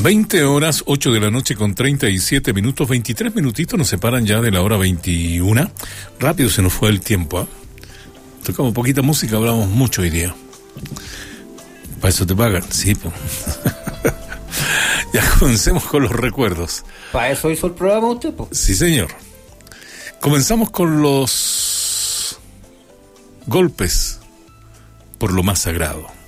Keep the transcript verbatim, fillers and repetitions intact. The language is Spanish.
veinte horas, ocho de la noche con treinta y siete minutos, veintitrés minutitos nos separan ya de la hora veintiuna. Rápido se nos fue el tiempo, ¿eh? Tocamos poquita música, hablamos mucho hoy día. ¿Para eso te pagan? Sí, pues. Ya comencemos con los recuerdos. ¿Para eso hizo el programa usted, pues? Sí, señor. Comenzamos con los golpes por lo más sagrado.